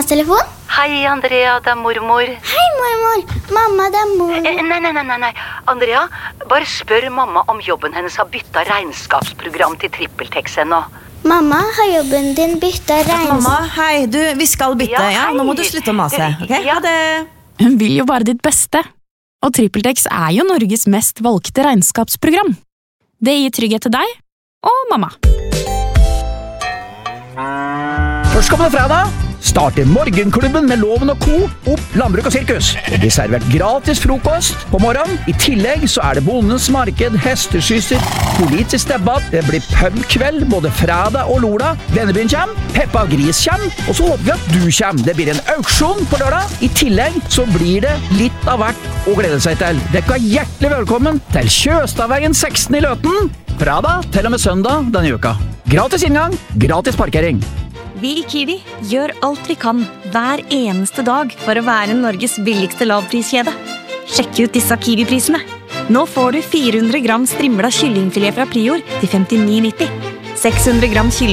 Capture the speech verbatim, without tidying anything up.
mammas telefon? Hei, Andrea, det er mormor. Hei, mormor. Mamma, det er mor. Eh, nei, nei, nei, nei, nei. Andrea, bare spør mamma om jobben hennes har byttet regnskapsprogram til TrippelTex ennå. Mamma, har jobben din byttet regnskap? Mamma, hei, du, vi skal bytte, ja, Ja, hei. nå må du slutte å mase, ok? Ja. Ha det. Hun vil jo bare ditt beste. Og TrippelTex er jo Norges mest valgte regnskapsprogram. Det gir trygghet til deg og mamma. Førstkommende fredag starter Morgenklubben med Loven og Co. opp Landbruk og Sirkus. Det blir servert gratis frokost på morgenen. I tillegg så er det Bondens marked, hesteskysser, politisk debatt. Det blir pubkveld både fredag og lørdag. Vennebyen kommer, Peppa Gris kommer, og så håper vi at du kommer. Det blir en auksjon på lørdag. I tillegg så blir det litt av hvert å glede seg til. Dere er hjertelig velkommen til Kjøstadveien seksten i Løten. Fredag til og med søndag denne uka. Gratis inngang, gratis parkering. Vi i Kiwi gjør alt vi kan hver eneste dag for å være Norges billigste lavpriskjede. Sjekk ut disse Kiwi-prisene. Nå får du fire hundre gram strimla kyllingfilet fra Prior til femtini nitti. seks hundre gram kylling